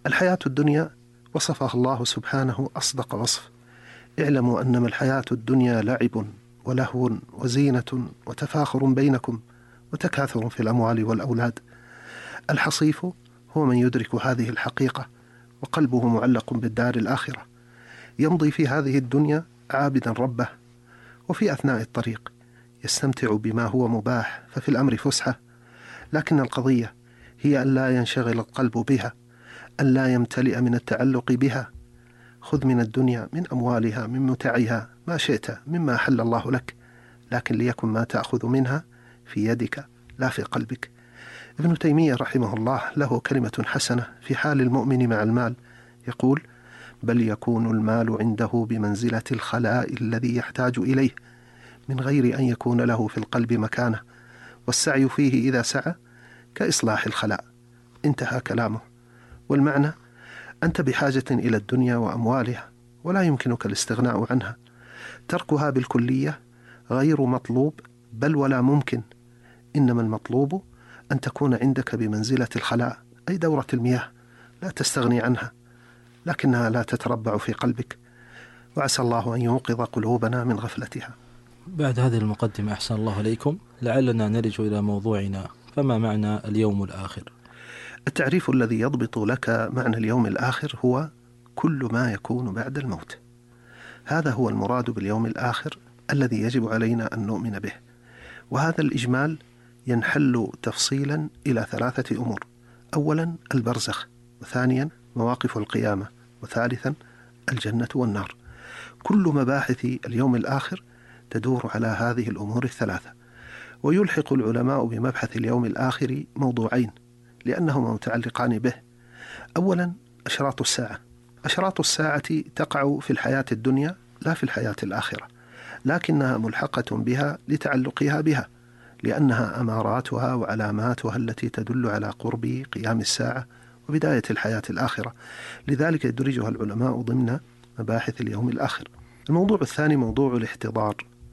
الحياة الدنيا وصفها الله سبحانه أصدق وصف: اعلموا أنما الحياة الدنيا لعب ولهو وزينة وتفاخر بينكم وتكاثر في الأموال والأولاد. الحصيف هو من يدرك هذه الحقيقة وقلبه معلق بالدار الآخرة، يمضي في هذه الدنيا عابدا ربه، وفي أثناء الطريق يستمتع بما هو مباح، ففي الأمر فسحة، لكن القضية هي أن لا ينشغل القلب بها، أن لا يمتلئ من التعلق بها. خذ من الدنيا، من أموالها، من متعها ما شئت مما أحل الله لك، لكن ليكن ما تأخذ منها في يدك لا في قلبك. ابن تيمية رحمه الله له كلمة حسنة في حال المؤمن مع المال، يقول: بل يكون المال عنده بمنزلة الخلاء الذي يحتاج إليه، من غير أن يكون له في القلب مكانه، والسعي فيه إذا سعى كإصلاح الخلاء. انتهى كلامه. والمعنى: أنت بحاجة إلى الدنيا وأموالها، ولا يمكنك الاستغناء عنها. تركها بالكلية غير مطلوب، بل ولا ممكن. إنما المطلوب أن تكون عندك بمنزلة الخلاء، أي دورة المياه، لا تستغني عنها، لكنها لا تتربع في قلبك، وعسى الله أن يوقظ قلوبنا من غفلتها. بعد هذه المقدمة أحسن الله عليكم، لعلنا نرجع إلى موضوعنا. فما معنى اليوم الآخر؟ التعريف الذي يضبط لك معنى اليوم الآخر هو كل ما يكون بعد الموت. هذا هو المراد باليوم الآخر الذي يجب علينا أن نؤمن به. وهذا الإجمال ينحل تفصيلا إلى 3 أمور: أولا البرزخ، وثانيا مواقف القيامة، وثالثا الجنة والنار. كل مباحث اليوم الآخر تدور على هذه الأمور ال3. ويلحق العلماء بمبحث اليوم الآخر موضوعين لأنهما متعلقان به. أولا أشراط الساعة. أشراط الساعة تقع في الحياة الدنيا لا في الحياة الآخرة، لكنها ملحقة بها لتعلقها بها، لأنها أماراتها وعلاماتها التي تدل على قرب قيام الساعة وبداية الحياة الآخرة، لذلك يدرجها العلماء ضمن مباحث اليوم الآخر. الموضوع الثاني موضوع الاحتضار.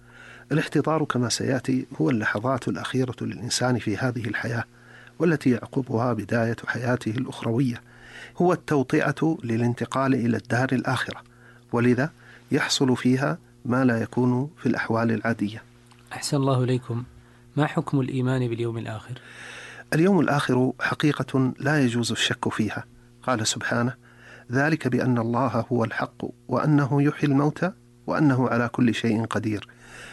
الاحتضار كما سيأتي هو اللحظات الأخيرة للإنسان في هذه الحياة، والتي يعقبها بداية حياته الأخروية، هو التوطئة للانتقال إلى الدار الآخرة، ولذا يحصل فيها ما لا يكون في الأحوال العادية. أحسن الله إليكم، ما حكم الإيمان باليوم الآخر؟ اليوم الآخر حقيقة لا يجوز الشك فيها. قال سبحانه: ذلك بأن الله هو الحق، وأنه يحيي الموتى، وأنه على كل شيء قدير،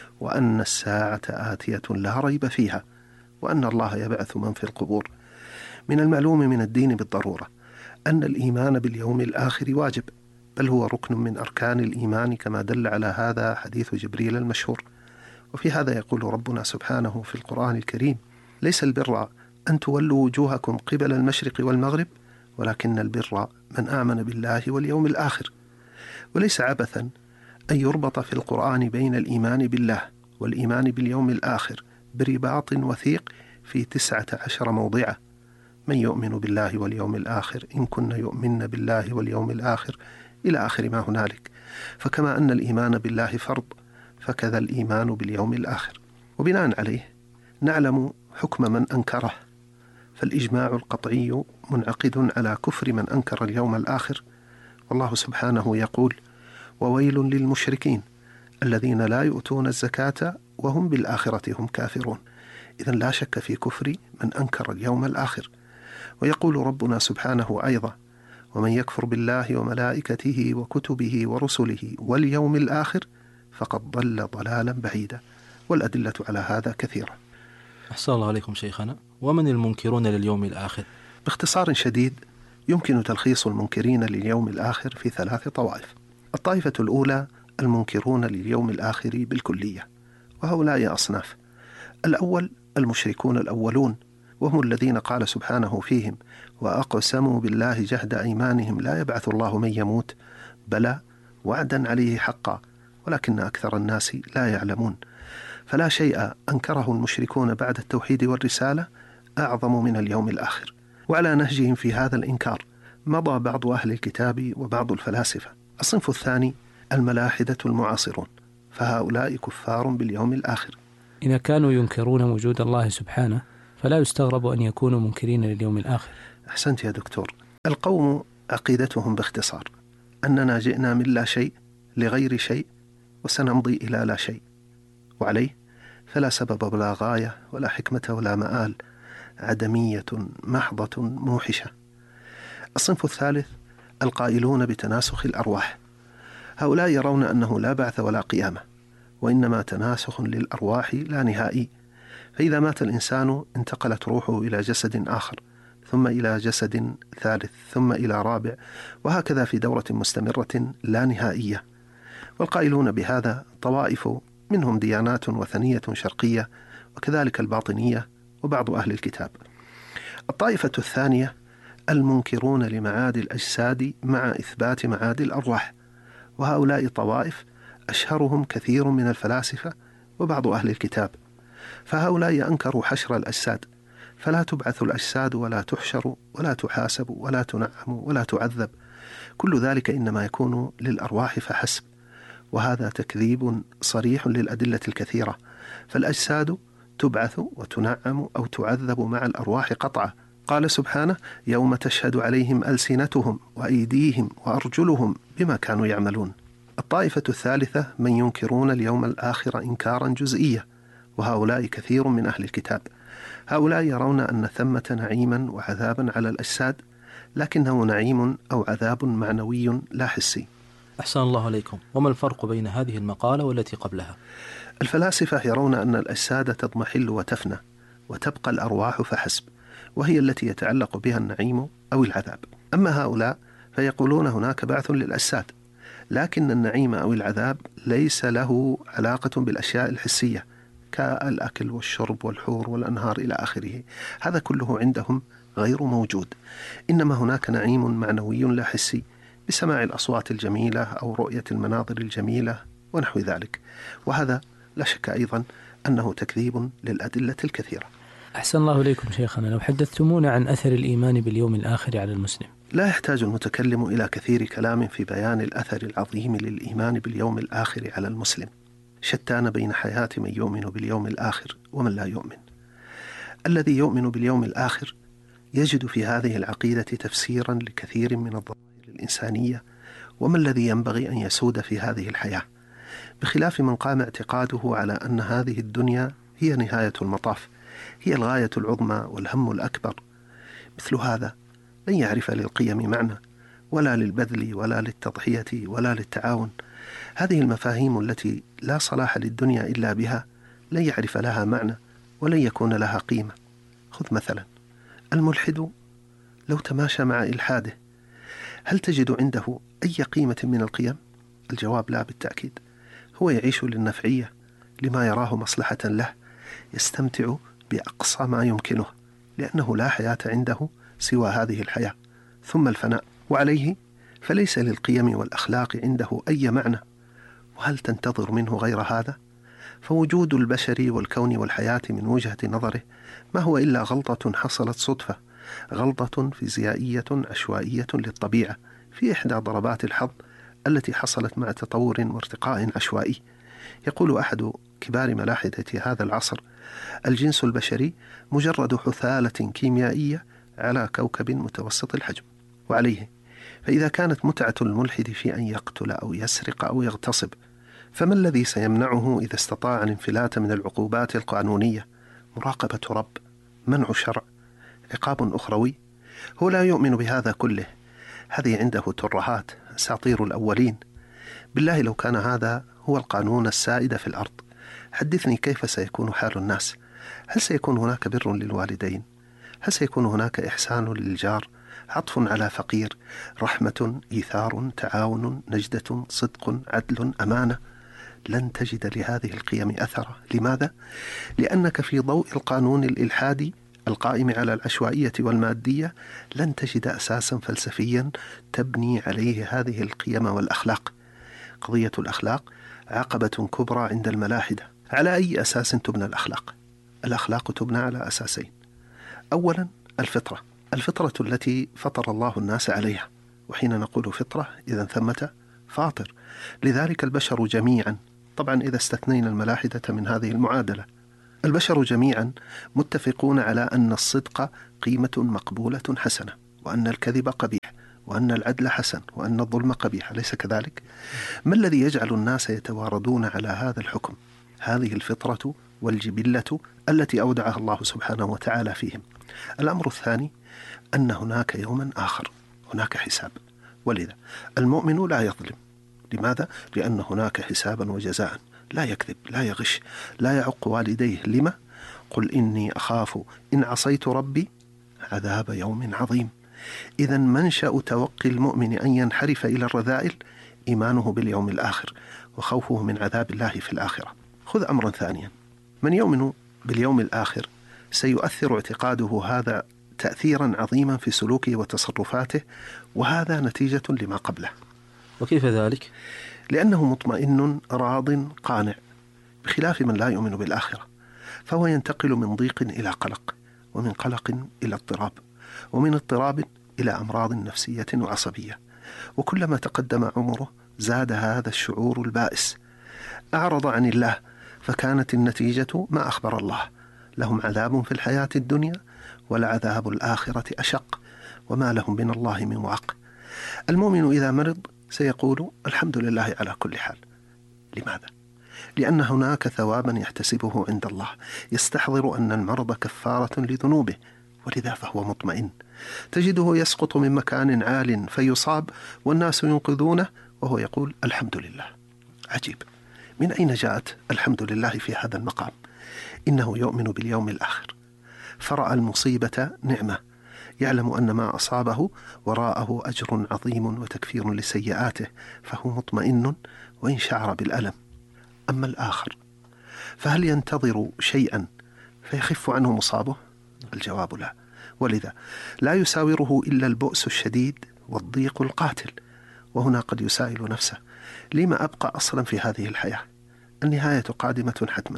وأن الساعة آتية لا ريب فيها، وأن الله يبعث من في القبور. من المعلوم من الدين بالضرورة أن الإيمان باليوم الآخر واجب، بل هو ركن من أركان الإيمان، كما دل على هذا حديث جبريل المشهور. وفي هذا يقول ربنا سبحانه في القرآن الكريم: ليس البر أن تولوا وجوهكم قبل المشرق والمغرب، ولكن البر من آمن بالله واليوم الآخر. وليس عبثا أن يربط في القرآن بين الإيمان بالله والإيمان باليوم الآخر برباط وثيق في 19 موضعا: من يؤمن بالله واليوم الآخر إن كن يؤمن بالله واليوم الآخر، إلى آخر ما هنالك. فكما أن الإيمان بالله فرض، فكذا الإيمان باليوم الآخر. وبناء عليه نعلم حكم من أنكره، فالإجماع القطعي منعقد على كفر من أنكر اليوم الآخر. والله سبحانه يقول: وويل للمشركين الذين لا يؤتون الزكاة وهم بالآخرة هم كافرون. إذن لا شك في كفر من أنكر اليوم الآخر. ويقول ربنا سبحانه أيضا: ومن يكفر بالله وملائكته وكتبه ورسله واليوم الآخر فقد ضل ضلالا بعيدا. والأدلة على هذا كثيرة. أحسن الله عليكم شيخنا، ومن المنكرون لليوم الآخر؟ باختصار شديد يمكن تلخيص المنكرين لليوم الآخر في 3 طوائف. الطائفة الأولى المنكرون لليوم الآخر بالكلية، وهؤلاء أصناف. الأول المشركون الأولون، وهم الذين قال سبحانه فيهم: وأقسموا بالله جهد أيمانهم لا يبعث الله من يموت، بلى وعدا عليه حقا ولكن أكثر الناس لا يعلمون. فلا شيء أنكره المشركون بعد التوحيد والرسالة أعظم من اليوم الآخر. وعلى نهجهم في هذا الإنكار مضى بعض أهل الكتاب وبعض الفلاسفة. الصنف الثاني الملاحدة المعاصرون، فهؤلاء كفار باليوم الآخر. إذا كانوا ينكرون وجود الله سبحانه، فلا يستغرب أن يكونوا منكرين لليوم الآخر. أحسنت يا دكتور. القوم عقيدتهم باختصار أننا جئنا من لا شيء لغير شيء وسنمضي إلى لا شيء، وعليه فلا سبب ولا غاية ولا حكمة ولا مآل، عدمية محضة موحشة. الصنف الثالث القائلون بتناسخ الأرواح. هؤلاء يرون أنه لا بعث ولا قيامة، وإنما تناسخ للأرواح لا نهائي، فإذا مات الإنسان انتقلت روحه إلى جسد آخر، ثم إلى جسد ثالث، ثم إلى رابع، وهكذا في دورة مستمرة لا نهائية. والقائلون بهذا طوائف منهم ديانات وثنية شرقية، وكذلك الباطنية وبعض أهل الكتاب. الطائفة الثانية المنكرون لمعاد الأجساد مع إثبات معاد الأرواح، وهؤلاء طوائف أشهرهم كثير من الفلاسفة وبعض أهل الكتاب. فهؤلاء أنكروا حشر الأجساد، فلا تبعث الأجساد ولا تحشر ولا تحاسب ولا تنعم ولا تعذب، كل ذلك إنما يكون للأرواح فحسب، وهذا تكذيب صريح للأدلة الكثيرة، فالأجساد تبعث وتنعم أو تعذب مع الأرواح قطعا. قال سبحانه: يوم تشهد عليهم ألسنتهم وأيديهم وأرجلهم بما كانوا يعملون. الطائفة الثالثة من ينكرون اليوم الآخر إنكارا جزئيا، وهؤلاء كثير من أهل الكتاب. هؤلاء يرون أن ثمة نعيما وعذابا على الأجساد، لكنه نعيم أو عذاب معنوي لا حسي. أحسن الله عليكم. وما الفرق بين هذه المقالة والتي قبلها؟ الفلاسفة يرون أن الأجساد تضمحل وتفنى، وتبقى الأرواح فحسب، وهي التي يتعلق بها النعيم أو العذاب. أما هؤلاء فيقولون هناك بعث للأجساد، لكن النعيم أو العذاب ليس له علاقة بالأشياء الحسية كالأكل والشرب والحور والأنهار إلى آخره، هذا كله عندهم غير موجود، إنما هناك نعيم معنوي لا حسي بسماع الأصوات الجميلة أو رؤية المناظر الجميلة ونحو ذلك، وهذا لا شك أيضا أنه تكذيب للأدلة الكثيرة. أحسن الله إليكم شيخنا، لو حدثتمونا عن أثر الإيمان باليوم الآخر على المسلم. لا يحتاج المتكلم إلى كثير كلام في بيان الأثر العظيم للإيمان باليوم الآخر على المسلم، شتان بين حياة من يؤمن باليوم الآخر ومن لا يؤمن. الذي يؤمن باليوم الآخر يجد في هذه العقيدة تفسيرا لكثير من الظواهر الإنسانية وما الذي ينبغي أن يسود في هذه الحياة، بخلاف من قام اعتقاده على أن هذه الدنيا هي نهاية المطاف، هي الغاية العظمى والهم الأكبر. مثل هذا لن يعرف للقيم معنى، ولا للبذل ولا للتضحية ولا للتعاون. هذه المفاهيم التي لا صلاح للدنيا إلا بها لن يعرف لها معنى ولن يكون لها قيمة. خذ مثلا الملحد، لو تماشى مع إلحاده هل تجد عنده أي قيمة من القيم؟ الجواب لا بالتأكيد. هو يعيش للنفعية، لما يراه مصلحة له، يستمتع بأقصى ما يمكنه، لأنه لا حياة عنده سوى هذه الحياة ثم الفناء، وعليه فليس للقيم والأخلاق عنده أي معنى. وهل تنتظر منه غير هذا؟ فوجود البشر والكون والحياة من وجهة نظره ما هو إلا غلطة حصلت صدفة، غلطة فيزيائية عشوائية للطبيعة في إحدى ضربات الحظ التي حصلت مع تطور وارتقاء عشوائي. يقول أحد كبار ملاحدة هذا العصر: الجنس البشري مجرد حثالة كيميائية على كوكب متوسط الحجم. وعليه فإذا كانت متعة الملحد في أن يقتل أو يسرق أو يغتصب، فما الذي سيمنعه إذا استطاع الانفلات من العقوبات القانونية؟ مراقبة رب، منع شرع، عقاب أخروي. هو لا يؤمن بهذا كله، هذه عنده ترهات، أساطير الأولين. بالله لو كان هذا هو القانون السائد في الأرض، حدثني كيف سيكون حال الناس؟ هل سيكون هناك بر للوالدين؟ هل سيكون هناك إحسان للجار، عطف على فقير، رحمة، إيثار، تعاون، نجدة، صدق، عدل، أمانة؟ لن تجد لهذه القيم أثرا. لماذا؟ لأنك في ضوء القانون الإلحادي القائم على العشوائية والمادية لن تجد أساسا فلسفيا تبني عليه هذه القيم والأخلاق. قضية الأخلاق عقبة كبرى عند الملاحدة. على أي أساس تبنى الأخلاق؟ الأخلاق تبنى على أساسين: أولا الفطرة التي فطر الله الناس عليها، وحين نقول فطرة إذن ثمة فاطر، لذلك البشر جميعا، طبعا إذا استثنينا الملاحدة من هذه المعادلة، البشر جميعا متفقون على أن الصدق قيمة مقبولة حسنة، وأن الكذب قبيح، وأن العدل حسن وأن الظلم قبيح، أليس كذلك؟ ما الذي يجعل الناس يتواردون على هذا الحكم؟ هذه الفطرة والجبلة التي أودعها الله سبحانه وتعالى فيهم. الأمر الثاني أن هناك يوما آخر، هناك حساب، ولذا المؤمن لا يظلم. لماذا؟ لأن هناك حسابا وجزاء، لا يكذب، لا يغش، لا يعق والديه. لما؟ قل إني أخاف إن عصيت ربي عذاب يوم عظيم. إذا منشأ توقي المؤمن أن ينحرف إلى الرذائل إيمانه باليوم الآخر وخوفه من عذاب الله في الآخرة. خذ أمرا ثانيا، من يؤمن باليوم الآخر سيؤثر اعتقاده هذا تأثيرا عظيما في سلوكه وتصرفاته، وهذا نتيجة لما قبله. وكيف ذلك؟ لأنه مطمئن راض قانع، بخلاف من لا يؤمن بالآخرة، فهو ينتقل من ضيق إلى قلق، ومن قلق إلى اضطراب، ومن اضطراب إلى أمراض نفسية وعصبية. وكلما تقدم عمره زاد هذا الشعور البائس. أعرض عن الله فكانت النتيجة ما أخبر الله: لهم عذاب في الحياة الدنيا ولعذاب الآخرة أشق وما لهم من الله من واق. المؤمن إذا مرض سيقول الحمد لله على كل حال. لماذا؟ لأن هناك ثوابا يحتسبه عند الله، يستحضر أن المرض كفارة لذنوبه، ولذا فهو مطمئن. تجده يسقط من مكان عال فيصاب والناس ينقذونه وهو يقول الحمد لله. عجيب، من أين جاءت الحمد لله في هذا المقام؟ إنه يؤمن باليوم الآخر، فرأى المصيبة نعمة، يعلم أن ما أصابه وراءه أجر عظيم وتكفير لسيئاته، فهو مطمئن وإن شعر بالألم. أما الآخر فهل ينتظر شيئا فيخف عنه مصابه؟ الجواب لا، ولذا لا يساوره إلا البؤس الشديد والضيق القاتل. وهنا قد يسائل نفسه: لما أبقى أصلا في هذه الحياة؟ النهاية قادمة حتما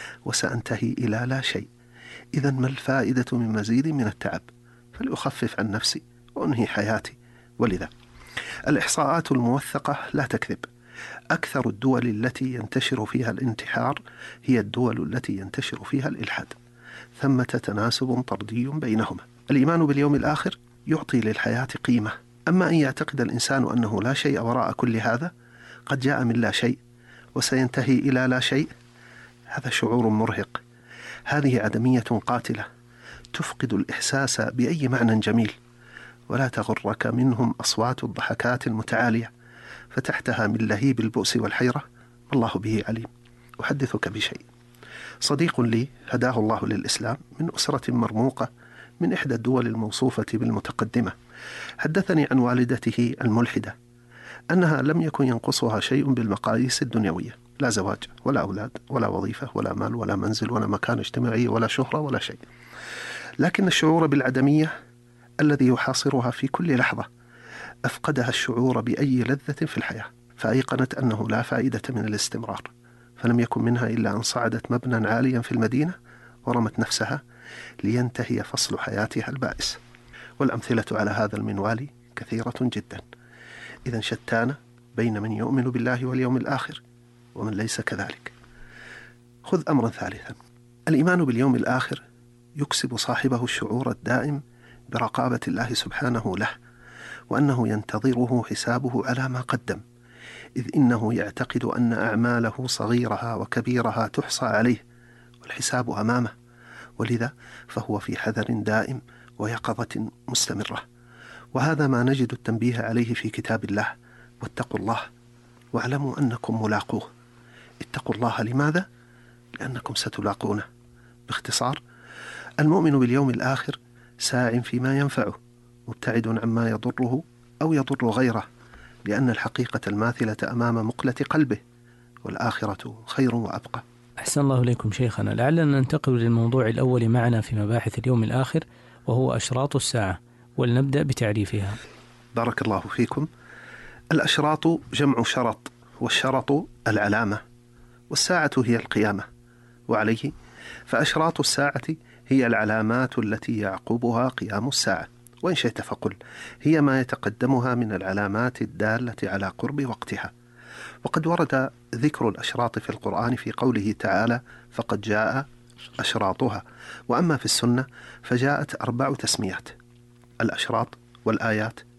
وسأنتهي إلى لا شيء، إذن ما الفائدة من مزيد من التعب؟ فلأخفف عن نفسي وأنهي حياتي. ولذا الإحصاءات الموثقة لا تكذب، أكثر الدول التي ينتشر فيها الانتحار هي الدول التي ينتشر فيها الإلحاد. ثمة تناسب طردي بينهما. الإيمان باليوم الآخر يعطي للحياة قيمة. أما أن يعتقد الإنسان أنه لا شيء وراء كل هذا، قد جاء من لا شيء وسينتهي إلى لا شيء، هذا شعور مرهق. هذه عدمية قاتلة تفقد الإحساس بأي معنى جميل. ولا تغرك منهم أصوات الضحكات المتعالية، فتحتها من لهيب البؤس والحيرة الله به عليم. أحدثك بشيء. صديق لي هداه الله للإسلام من أسرة مرموقة من إحدى الدول الموصوفة بالمتقدمة، حدثني عن والدته الملحدة أنها لم يكن ينقصها شيء بالمقاييس الدنيوية، لا زواج ولا أولاد ولا وظيفة ولا مال ولا منزل ولا مكان اجتماعي ولا شهرة ولا شيء، لكن الشعور بالعدمية الذي يحاصرها في كل لحظة أفقدها الشعور بأي لذة في الحياة، فأيقنت أنه لا فائدة من الاستمرار، فلم يكن منها إلا أن صعدت مبنى عاليا في المدينة ورمت نفسها لينتهي فصل حياتها البائس. والأمثلة على هذا المنوال كثيرة جدا. إذن شتان بين من يؤمن بالله واليوم الآخر ومن ليس كذلك. خذ أمرا ثالثا، الإيمان باليوم الآخر يكسب صاحبه الشعور الدائم برقابة الله سبحانه له، وأنه ينتظره حسابه على ما قدم، إذ إنه يعتقد أن أعماله صغيرها وكبيرها تحصى عليه والحساب أمامه، ولذا فهو في حذر دائم ويقظة مستمرة. وهذا ما نجد التنبيه عليه في كتاب الله: واتقوا الله واعلموا أنكم ملاقوه. اتقوا الله لماذا؟ لأنكم ستلاقونه. باختصار، المؤمن باليوم الآخر ساع فيما ينفعه، مبتعد عما يضره أو يضر غيره، لأن الحقيقة الماثلة أمام مقلة قلبه، والآخرة خير وأبقى. أحسن الله إليكم شيخنا. لعلنا ننتقل للموضوع الأول معنا في مباحث اليوم الآخر، وهو أشراط الساعة، ولنبدأ بتعريفها. بارك الله فيكم. الأشراط جمع شرط، والشرط العلامة، والساعة هي القيامة، وعليه فأشراط الساعة هي العلامات التي يعقبها قيام الساعة، وإن شئت فقل هي ما يتقدمها من العلامات الدالة على قرب وقتها. وقد ورد ذكر الأشراط في القرآن في قوله تعالى: فقد جاء أشراطها. وأما في السنة فجاءت 4 تسميات: الأشراط والآيات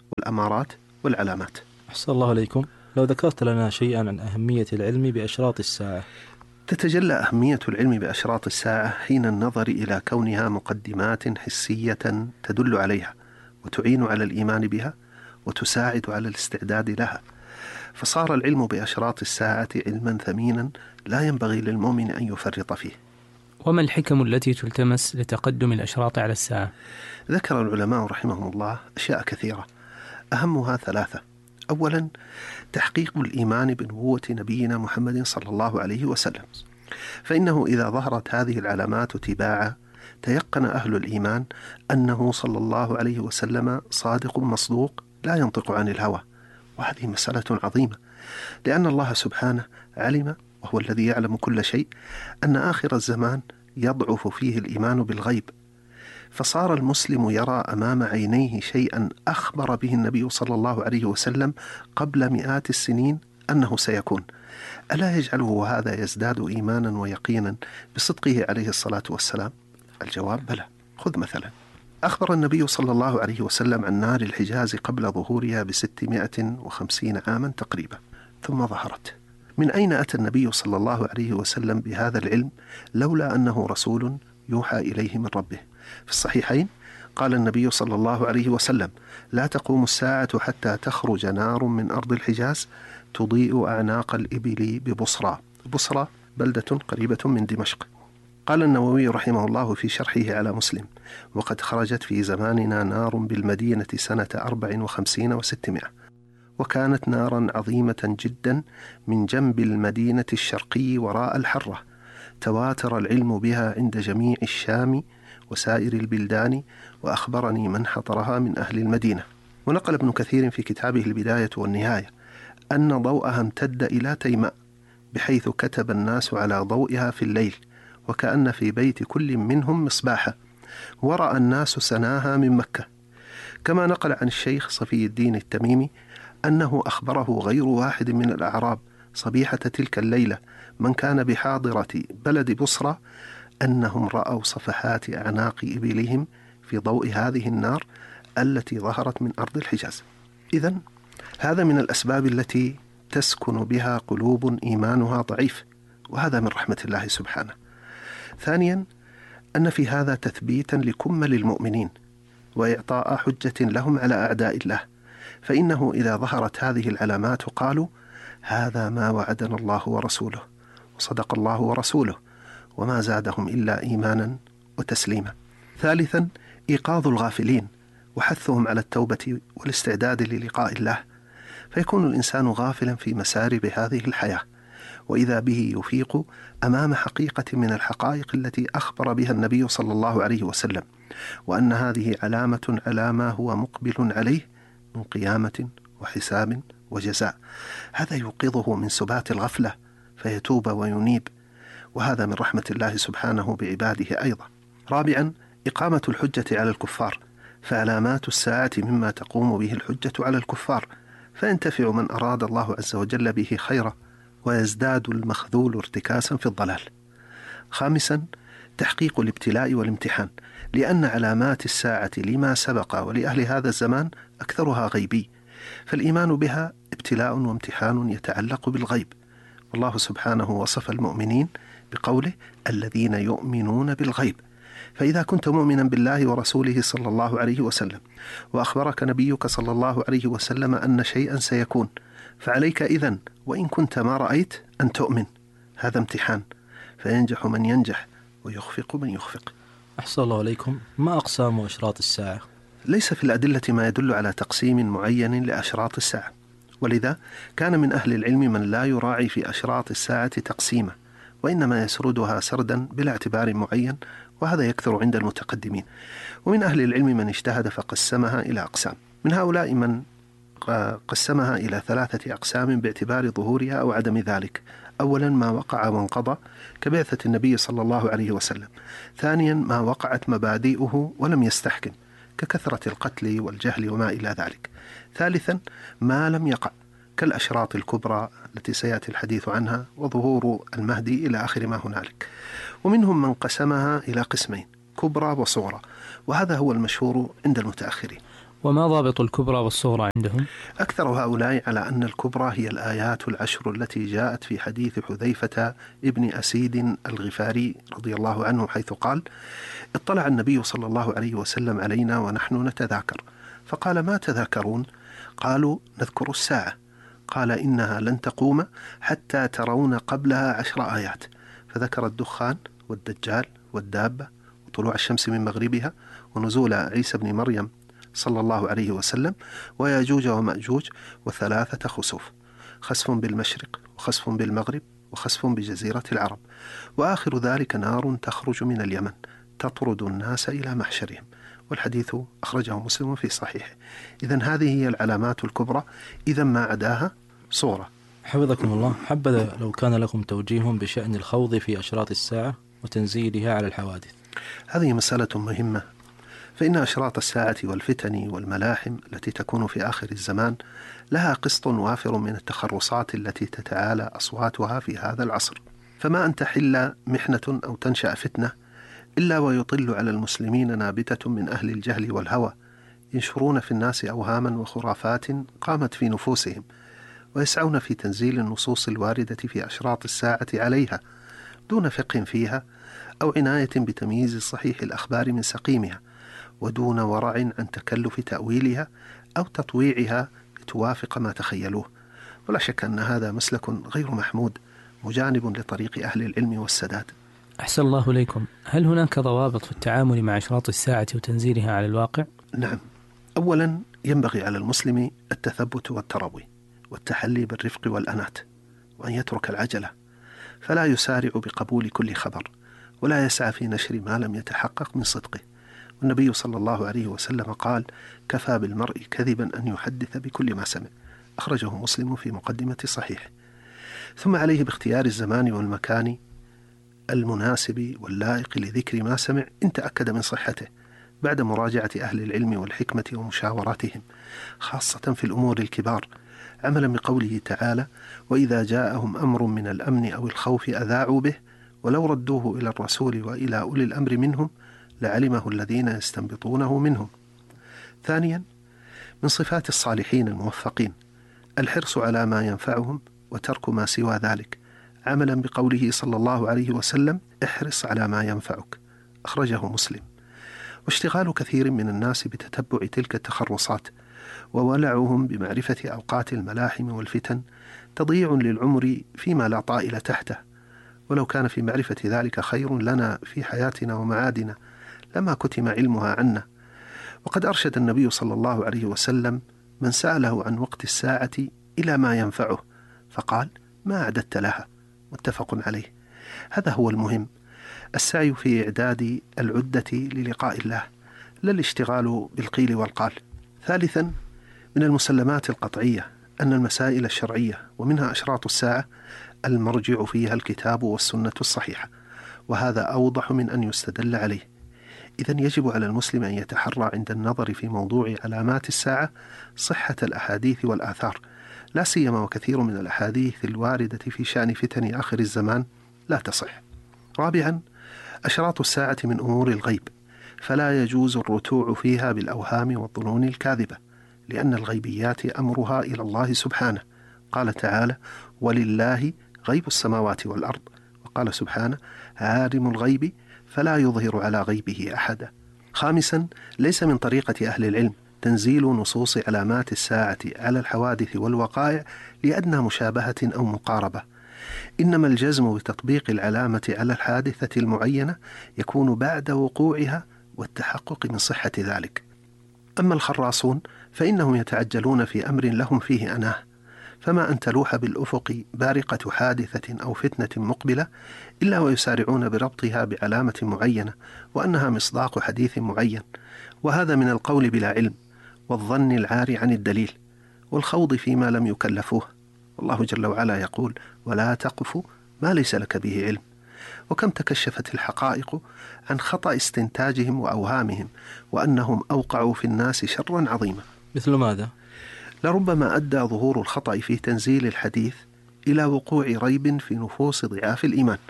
والأمارات والعلامات. أحسن الله عليكم. لو ذكرت لنا شيئا عن أهمية العلم بأشراط الساعة. تتجلى أهمية العلم بأشراط الساعة حين النظر إلى كونها مقدمات حسية تدل عليها وتعين على الإيمان بها وتساعد على الاستعداد لها، فصار العلم بأشراط الساعة علما ثمينا لا ينبغي للمؤمن أن يفرط فيه. وما الحكم التي تلتمس لتقدم الأشراط على الساعة؟ ذكر العلماء رحمهم الله أشياء كثيرة، أهمها 3. أولا، تحقيق الإيمان بنبوة نبينا محمد صلى الله عليه وسلم، فإنه إذا ظهرت هذه العلامات تباعا تيقن أهل الإيمان أنه صلى الله عليه وسلم صادق مصدوق لا ينطق عن الهوى، وهذه مسألة عظيمة، لأن الله سبحانه علم وهو الذي يعلم كل شيء أن آخر الزمان يضعف فيه الإيمان بالغيب، فصار المسلم يرى أمام عينيه شيئا أخبر به النبي صلى الله عليه وسلم قبل مئات السنين أنه سيكون. ألا يجعله هذا يزداد إيمانا ويقينا بصدقه عليه الصلاة والسلام؟ الجواب بلى. خذ مثلا، أخبر النبي صلى الله عليه وسلم عن نار الحجاز قبل ظهورها ب650 عاما تقريبا، ثم ظهرت. من أين أتى النبي صلى الله عليه وسلم بهذا العلم لولا أنه رسول يوحى إليه من ربه؟ في الصحيحين قال النبي صلى الله عليه وسلم: لا تقوم الساعة حتى تخرج نار من أرض الحجاز تضيء أعناق الإبل ببصرى. بصرى بلدة قريبة من دمشق. قال النووي رحمه الله في شرحه على مسلم: وقد خرجت في زماننا نار بالمدينة سنة 54 و600، وكانت نارا عظيمة جدا من جنب المدينة الشرقي وراء الحرة، تواتر العلم بها عند جميع الشام وسائر البلدان، وأخبرني من حضرها من أهل المدينة. ونقل ابن كثير في كتابه البداية والنهاية أن ضوءها امتد إلى تيماء، بحيث كتب الناس على ضوئها في الليل، وكأن في بيت كل منهم مصباحا، ورأى الناس سناها من مكة. كما نقل عن الشيخ صفي الدين التميمي أنه أخبره غير واحد من الأعراب صبيحة تلك الليلة من كان بحاضرة بلد بصرى أنهم رأوا صفحات أعناق إبلهم في ضوء هذه النار التي ظهرت من أرض الحجاز. إذن هذا من الأسباب التي تسكن بها قلوب إيمانها ضعيف، وهذا من رحمة الله سبحانه. ثانيا، أن في هذا تثبيتا لكمل المؤمنين وإعطاء حجة لهم على أعداء الله، فإنه إذا ظهرت هذه العلامات قالوا: هذا ما وعدنا الله ورسوله، وصدق الله ورسوله، وما زادهم إلا إيمانا وتسليما. ثالثا، إيقاظ الغافلين وحثهم على التوبة والاستعداد للقاء الله، فيكون الإنسان غافلا في مسارب هذه الحياة، وإذا به يفيق أمام حقيقة من الحقائق التي أخبر بها النبي صلى الله عليه وسلم، وأن هذه علامة على ما هو مقبل عليه من قيامة وحساب وجزاء. هذا يوقظه من سبات الغفلة فيتوب وينيب، وهذا من رحمة الله سبحانه بعباده أيضا. رابعا، إقامة الحجة على الكفار، فعلامات الساعة مما تقوم به الحجة على الكفار، فينتفع من أراد الله عز وجل به خيرا، ويزداد المخذول ارتكاسا في الضلال. خامسا، تحقيق الابتلاء والامتحان، لأن علامات الساعة لما سبق ولأهل هذا الزمان أكثرها غيبي، فالإيمان بها ابتلاء وامتحان يتعلق بالغيب. والله سبحانه وصف المؤمنين بقوله: الذين يؤمنون بالغيب. فإذا كنت مؤمنا بالله ورسوله صلى الله عليه وسلم، وأخبرك نبيك صلى الله عليه وسلم أن شيئا سيكون، فعليك إذن وإن كنت ما رأيت أن تؤمن. هذا امتحان، فينجح من ينجح ويخفق من يخفق. أحسن الله عليكم. ما أقسام أشراط الساعة؟ ليس في الأدلة ما يدل على تقسيم معين لأشراط الساعة، ولذا كان من أهل العلم من لا يراعي في أشراط الساعة تقسيمه، وإنما يسردها سردا بلا اعتبار معين، وهذا يكثر عند المتقدمين. ومن أهل العلم من اجتهد فقسمها إلى أقسام. من هؤلاء من قسمها إلى 3 أقسام باعتبار ظهورها أو عدم ذلك. أولا، ما وقع وانقضى كبعثة النبي صلى الله عليه وسلم. ثانيا، ما وقعت مبادئه ولم يستحكم ككثرة القتل والجهل وما إلى ذلك. ثالثا، ما لم يقع كالأشراط الكبرى التي سيأتي الحديث عنها وظهور المهدي إلى آخر ما هنالك. ومنهم من قسمها إلى قسمين: كبرى وصغرى، وهذا هو المشهور عند المتأخرين. وما ضابط الكبرى والصغرى عندهم؟ أكثر هؤلاء على أن الكبرى هي الآيات العشر التي جاءت في حديث حذيفة ابن أسيد الغفاري رضي الله عنه، حيث قال: اطلع النبي صلى الله عليه وسلم علينا ونحن نتذاكر، فقال: ما تذاكرون؟ قالوا: نذكر الساعة. قال: إنها لن تقوم حتى ترون قبلها 10 آيات، فذكر الدخان والدجال والدابة وطلوع الشمس من مغربها ونزول عيسى بن مريم صلى الله عليه وسلم وياجوج ومأجوج و3 خسوف، خسف بالمشرق وخسف بالمغرب وخسف بجزيرة العرب، وآخر ذلك نار تخرج من اليمن تطرد الناس إلى محشرهم. والحديث أخرجه مسلم في صحيحه. إذن هذه هي العلامات الكبرى، إذا ما عداها صورة. حفظكم الله. حبذا لو كان لكم توجيه بشأن الخوض في أشراط الساعة وتنزيلها على الحوادث. هذه مسألة مهمة، فإن أشراط الساعة والفتن والملاحم التي تكون في آخر الزمان لها قسط وافر من التخرصات التي تتعالى أصواتها في هذا العصر، فما أن تحل محنة أو تنشأ فتنة إلا ويطل على المسلمين نابتة من أهل الجهل والهوى، ينشرون في الناس أوهاما وخرافات قامت في نفوسهم، ويسعون في تنزيل النصوص الواردة في أشراط الساعة عليها دون فقه فيها أو عناية بتمييز صحيح الأخبار من سقيمها، ودون ورع عن تكلف تأويلها أو تطويعها لتوافق ما تخيلوه. ولا شك أن هذا مسلك غير محمود مجانب لطريق أهل العلم والسداد. أحسن الله إليكم. هل هناك ضوابط في التعامل مع أشراط الساعة وتنزيلها على الواقع؟ نعم. أولا، ينبغي على المسلم التثبت والتروي والتحلي بالرفق والأنات، وأن يترك العجلة، فلا يسارع بقبول كل خبر، ولا يسعى في نشر ما لم يتحقق من صدقه. والنبي صلى الله عليه وسلم قال: كفى بالمرء كذبا أن يحدث بكل ما سمع، أخرجه مسلم في مقدمة صحيح. ثم عليه باختيار الزمان والمكان المناسب واللائق لذكر ما سمع إن تأكد من صحته، بعد مراجعة أهل العلم والحكمة ومشاوراتهم، خاصة في الأمور الكبار، عملا بقوله تعالى: وإذا جاءهم أمر من الأمن أو الخوف أذاعوا به ولو ردوه إلى الرسول وإلى أولي الأمر منهم لعلمه الذين يستنبطونه منهم. ثانيا، من صفات الصالحين الموفقين الحرص على ما ينفعهم وترك ما سوى ذلك، عملا بقوله صلى الله عليه وسلم: احرص على ما ينفعك، أخرجه مسلم. واشتغال كثير من الناس بتتبع تلك التخرصات وولعهم بمعرفة أوقات الملاحم والفتن تضييع للعمر فيما لا طائل تحته، ولو كان في معرفة ذلك خير لنا في حياتنا ومعادنا لما كتم علمها عنا. وقد أرشد النبي صلى الله عليه وسلم من سأله عن وقت الساعة إلى ما ينفعه فقال: ما أعددت لها، متفق عليه. هذا هو المهم، السعي في إعداد العدة للقاء الله، لا الاشتغال بالقيل والقال. ثالثا، من المسلمات القطعية أن المسائل الشرعية ومنها أشراط الساعة المرجع فيها الكتاب والسنة الصحيحة، وهذا أوضح من أن يستدل عليه. إذن يجب على المسلم أن يتحرى عند النظر في موضوع علامات الساعة صحة الأحاديث والآثار، لا سيما وكثير من الأحاديث الواردة في شأن فتن آخر الزمان لا تصح. رابعا، أشراط الساعة من أمور الغيب، فلا يجوز الرتوع فيها بالأوهام والظنون الكاذبة، لأن الغيبيات أمرها إلى الله سبحانه. قال تعالى: ولله غيب السماوات والأرض، وقال سبحانه: عالم الغيب فلا يظهر على غيبه أحدا. خامسا، ليس من طريقة أهل العلم تنزيل نصوص علامات الساعة على الحوادث والوقائع لأدنى مشابهة أو مقاربة، إنما الجزم بتطبيق العلامة على الحادثة المعينة يكون بعد وقوعها والتحقق من صحة ذلك. أما الخراصون فإنهم يتعجلون في أمر لهم فيه أناه، فما أن تلوح بالأفق بارقة حادثة أو فتنة مقبلة إلا ويسارعون بربطها بعلامة معينة وأنها مصداق حديث معين، وهذا من القول بلا علم والظن العاري عن الدليل والخوض فيما لم يكلفوه. والله جل وعلا يقول: ولا تقف ما ليس لك به علم. وكم تكشفت الحقائق عن خطأ استنتاجهم وأوهامهم، وأنهم أوقعوا في الناس شرا عظيما. مثل ماذا؟ لربما أدى ظهور الخطأ في تنزيل الحديث إلى وقوع ريب في نفوس ضعاف الإيمان،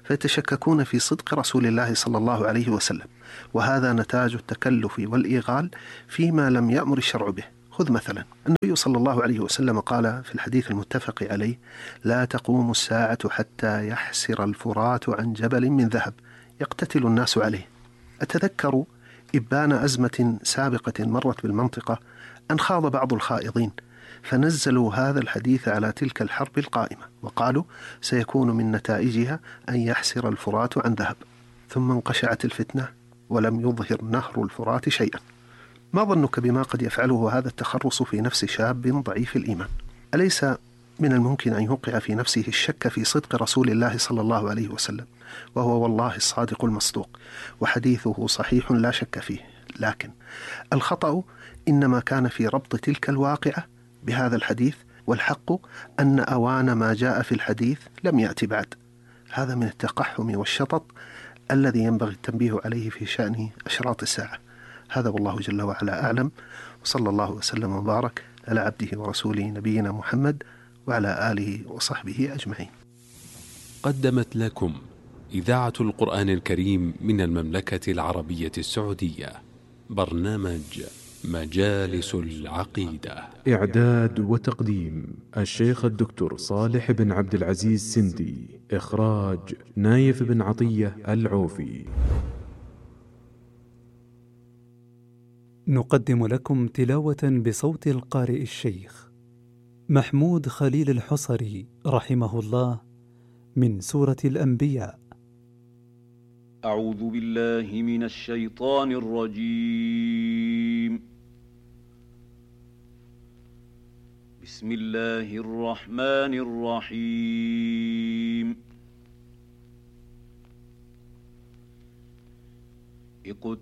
فيتشككون في صدق رسول الله صلى الله عليه وسلم، وهذا نتاج التكلف والإيغال فيما لم يأمر الشرع به. خذ مثلا النبي صلى الله عليه وسلم قال في الحديث المتفق عليه: لا تقوم الساعة حتى يحسر الفرات عن جبل من ذهب يقتتل الناس عليه. أتذكر إبان أزمة سابقة مرت بالمنطقة أن خاض بعض الخائضين فنزلوا هذا الحديث على تلك الحرب القائمة، وقالوا سيكون من نتائجها أن يحسر الفرات عن ذهب، ثم انقشعت الفتنة ولم يظهر نهر الفرات شيئا. ما ظنك بما قد يفعله هذا التخرص في نفس شاب ضعيف الإيمان؟ أليس من الممكن أن يوقع في نفسه الشك في صدق رسول الله صلى الله عليه وسلم، وهو والله الصادق المصدوق وحديثه صحيح لا شك فيه؟ لكن الخطأ إنما كان في ربط تلك الواقعة بهذا الحديث، والحق أن أوان ما جاء في الحديث لم يأتي بعد. هذا من التقحم والشطط الذي ينبغي التنبيه عليه في شأن أشراط الساعة. هذا والله جل وعلا أعلم، وصلى الله وسلم وبارك على عبده ورسوله نبينا محمد وعلى آله وصحبه أجمعين. قدمت لكم إذاعة القرآن الكريم من المملكة العربية السعودية برنامج مجالس العقيدة. إعداد وتقديم الشيخ الدكتور صالح بن عبد العزيز سندي. إخراج نايف بن عطية العوفي. نقدم لكم تلاوة بصوت القارئ الشيخ محمود خليل الحصري رحمه الله من سورة الأنبياء. أعوذ بالله من الشيطان الرجيم. بسم الله الرحمن الرحيم.